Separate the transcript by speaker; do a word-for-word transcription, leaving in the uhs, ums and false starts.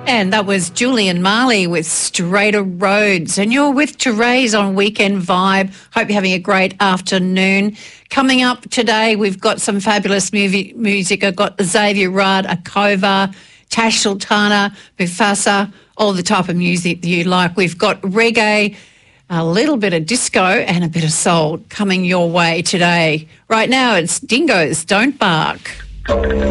Speaker 1: And that was Julian Marley with Straighter Roads. And you're with Therese on Weekend Vibe. Hope you're having a great afternoon. Coming up today, we've got some fabulous movie, music. I've got Xavier Rudd, Akova, Tash Sultana, Mufasa, all the type of music that you like. We've got reggae, a little bit of disco and a bit of soul coming your way today. Right now, it's Dingoes Don't Bark.